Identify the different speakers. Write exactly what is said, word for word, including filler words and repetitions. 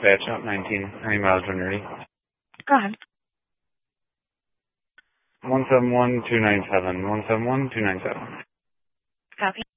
Speaker 1: dispatch out nineteen, ninety miles when ready.
Speaker 2: Go ahead.
Speaker 1: one seven one two nine seven, one seven one two nine seven.
Speaker 2: Copy.